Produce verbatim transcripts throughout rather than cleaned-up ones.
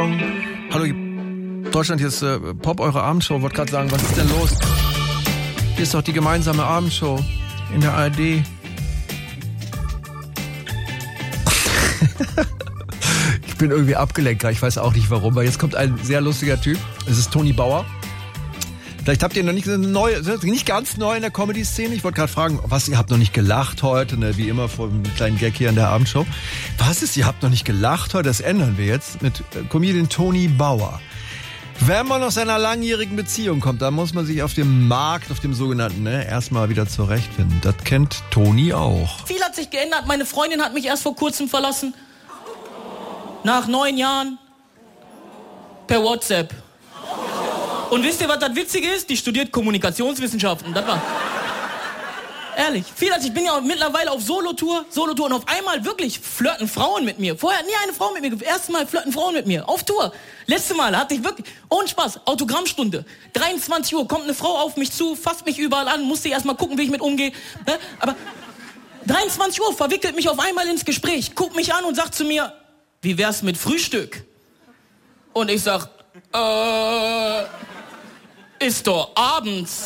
Bong. Hallo Deutschland, hier ist äh, Pop, eure Abendshow. Wollte gerade sagen, was ist denn los? Hier ist doch die gemeinsame Abendshow in der A R D. Ich bin irgendwie abgelenkt, ich weiß auch nicht warum, weil jetzt kommt ein sehr lustiger Typ. Es ist Toni Bauer. Vielleicht habt ihr noch nicht neu, nicht ganz neu in der Comedy-Szene. Ich wollte gerade fragen, was, ihr habt noch nicht gelacht heute, ne? Wie immer vor einem kleinen Gag hier in der Abendshow. Was ist, ihr habt noch nicht gelacht heute? Das ändern wir jetzt mit Comedian Toni Bauer. Wenn man aus einer langjährigen Beziehung kommt, dann muss man sich auf dem Markt, auf dem sogenannten, ne, erstmal wieder zurechtfinden. Das kennt Toni auch. Viel hat sich geändert. Meine Freundin hat mich erst vor kurzem verlassen. Nach neun Jahren. Per WhatsApp. Und wisst ihr, was das Witzige ist? Die studiert Kommunikationswissenschaften. Das war... Ehrlich. Viel als ich bin ja mittlerweile auf Solotour. Solotour. Und auf einmal wirklich flirten Frauen mit mir. Vorher hat nie eine Frau mit mir. Erstes Mal flirten Frauen mit mir. Auf Tour. Letztes Mal hatte ich wirklich... Ohne Spaß. Autogrammstunde. dreiundzwanzig Uhr kommt eine Frau auf mich zu, fasst mich überall an. Musste erst mal gucken, wie ich mit umgehe. Ne? Aber dreiundzwanzig Uhr verwickelt mich auf einmal ins Gespräch. Guckt mich an und sagt zu mir, wie wär's mit Frühstück? Und ich sag, äh... ist doch abends.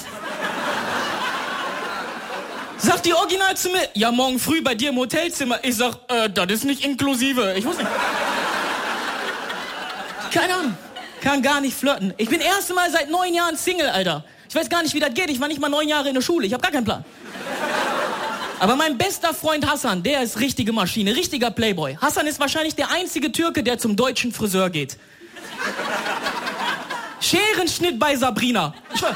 Sagt die original zu mir, ja, morgen früh bei dir im Hotelzimmer. Ich sag, äh, das ist nicht inklusive. Ich wusste nicht. Keine Ahnung. Kann gar nicht flirten. Ich bin erste Mal seit neun Jahren Single, Alter. Ich weiß gar nicht, wie das geht. Ich war nicht mal neun Jahre in der Schule. Ich habe gar keinen Plan. Aber mein bester Freund Hassan, der ist richtige Maschine, richtiger Playboy. Hassan ist wahrscheinlich der einzige Türke, der zum deutschen Friseur geht. Scherenschnitt bei Sabrina.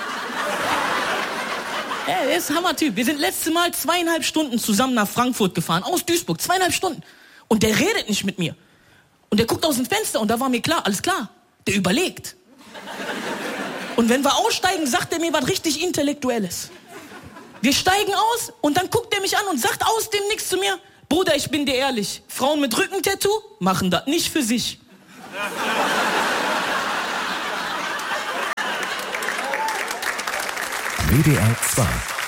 Er ist ein Hammertyp. Wir sind letztes Mal zweieinhalb Stunden zusammen nach Frankfurt gefahren, aus Duisburg. Zweieinhalb Stunden. Und der redet nicht mit mir. Und der guckt aus dem Fenster und da war mir klar, alles klar. Der überlegt. Und wenn wir aussteigen, sagt er mir was richtig Intellektuelles. Wir steigen aus und dann guckt er mich an und sagt aus dem Nix zu mir, Bruder, ich bin dir ehrlich, Frauen mit Rückentattoo machen das nicht für sich. W D R zwei